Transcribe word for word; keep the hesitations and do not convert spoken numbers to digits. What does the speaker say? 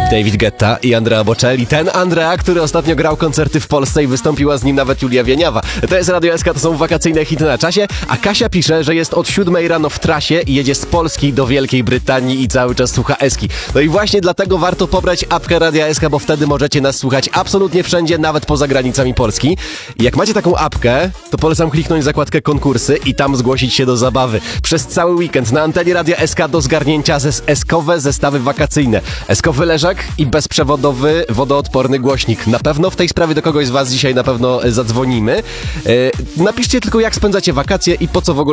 David Guetta i Andrea Bocelli. Ten Andrea, który ostatnio grał koncerty w Polsce i wystąpiła z nim nawet Julia Wieniawa. To jest Radio S K, to są wakacyjne hity na czasie, a Kasia pisze, że jest od siódmej rano w trasie i jedzie z Polski do Wielkiej Brytanii i cały czas słucha Eski. No i właśnie dlatego warto pobrać apkę Radia S K, bo wtedy możecie nas słuchać absolutnie wszędzie, nawet poza granicami Polski. I jak macie taką apkę, to polecam kliknąć zakładkę konkursy i tam zgłosić się do zabawy. Przez cały weekend na antenie Radia S K do zgarnięcia zes- eskowe zestawy wakacyjne. Eskowy leżak i bezprzewodowy, wodoodporny głośnik. Na pewno w tej sprawie do kogoś z was dzisiaj na pewno zadzwonimy. Yy, napiszcie tylko, jak spędzacie wakacje i po co w ogóle